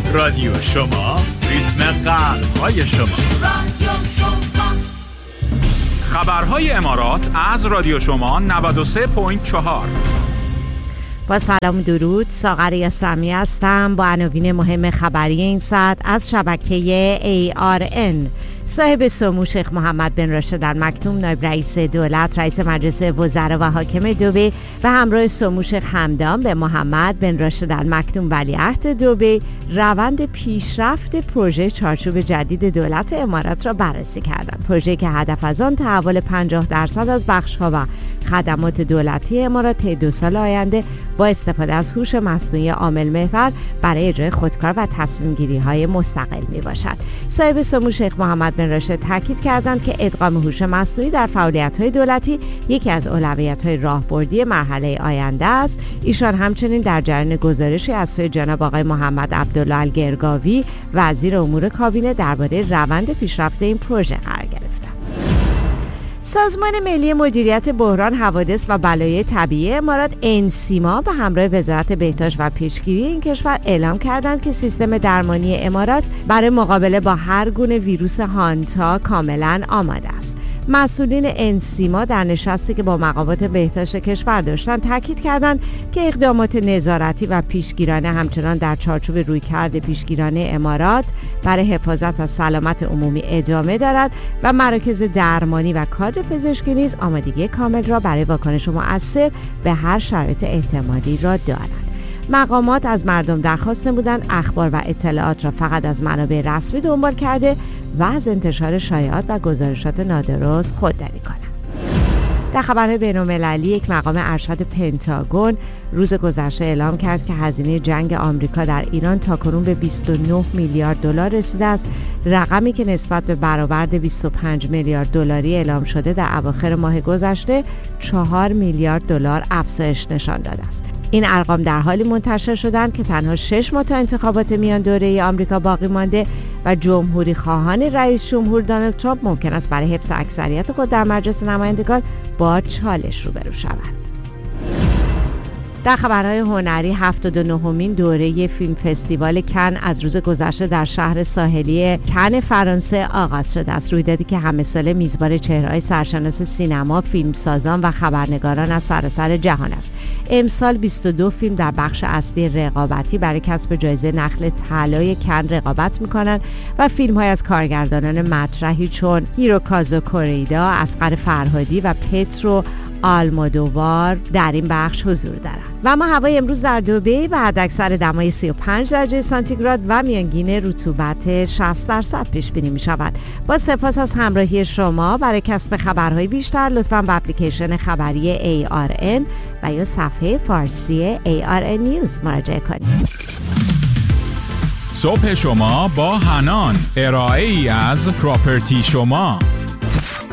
رادیو شما، ریتم قلب‌های شما. رادیو شما. خبرهای امارات از رادیو شما 93.4. با سلام درود، ساغر یاسمی هستم با عناوین مهم خبری این ساعت از شبکه ARN. صاحب سمو شیخ محمد بن راشد ال مکتوم، نایب رئیس دولت، رئیس مجلس وزرا و حاکم دبی و همراه سمو شیخ همدان بن محمد بن راشد ال مکتوم ولیعهد دبی روند پیشرفت پروژه چارچوب جدید دولت امارات را بررسی کردند. پروژه‌ای که هدف از آن تحول 50% از بخش‌ها و خدمات دولتی امارات طی 2 سال آینده با استفاده از هوش مصنوعی عامل محور برای اجرای خودکار و تصمیم‌گیری‌های مستقل میباشد. صاحب سمو شیخ محمد بن راشد تاکید کردند که ادغام هوش مصنوعی در فعالیت‌های دولتی یکی از اولویت‌های راهبردی مرحله آینده است. ایشان همچنین در جریان گزارشی از سوی جناب آقای محمد عبدالله الگرگاوی وزیر امور کابینه درباره روند پیشرفت این پروژه قرار گرفتند. سازمان ملی مدیریت بحران، حوادث و بلایای طبیعی امارات انسیما به همراه وزارت بهداشت و پیشگیری این کشور اعلام کردند که سیستم درمانی امارات برای مقابله با هر گونه ویروس هانتا کاملا آماده است. مسئولین انسیما در نشستی که با مقامات بهداشت کشور داشتند تاکید کردند که اقدامات نظارتی و پیشگیرانه همچنان در چارچوب رویکرد پیشگیرانه امارات برای حفاظت از سلامت عمومی ادامه دارد و مراکز درمانی و کادر پزشکی نیز آمادگی کامل را برای واکنش مؤثر به هر شرایط احتمالی را دارند. مقامات از مردم درخواست نمودند اخبار و اطلاعات را فقط از منابع رسمی دنبال کرده و از انتشار شایعات و گزارشات نادرست خودداری کنند. در خبرهای بین‌المللی، یک مقام ارشد پنتاگون روز گذشته اعلام کرد که هزینه جنگ آمریکا در ایران تاکنون به 29 میلیارد دلار رسیده است، رقمی که نسبت به برآورد 25 میلیارد دلاری اعلام شده در اواخر ماه گذشته 4 میلیارد دلار افزایش نشان داده است. این ارقام در حالی منتشر شدند که تنها 6 ماه تا انتخابات میان دوره آمریکا باقی مانده و جمهوری خواهان رئیس جمهور دونالد ترامپ ممکن است برای حفظ اکثریت خود در مجلس نمایندگان با چالش روبرو شوند. در خبرهای هنری، 79مین دوره فیلم فستیوال کن از روز گذشته در شهر ساحلی کن فرانسه آغاز شده است. رویدادی که همه ساله میزبان چهره‌های سرشناس سینما، فیلمسازان و خبرنگاران از سراسر جهان است. امسال 22 فیلم در بخش اصلی رقابتی برای کسب جایزه نخل طلای کن رقابت می‌کنند و فیلم‌های از کارگردانان مطرحی چون هیروکازو کوریدا، اصغر فرهادی و پترو آلمودووار در این بخش حضور دارند. و اما هوای امروز در دبی به حداکثر دمای 35 درجه سانتیگراد و میانگین رطوبت 60% پیش بینی می شود. با سپاس از همراهی شما. برای کسب خبرهای بیشتر لطفاً به اپلیکیشن خبری ARN و یا صفحه فارسی ARN نیوز مراجعه کنید. صبح شما با حنان، ارائه‌ای از پراپرتی شما.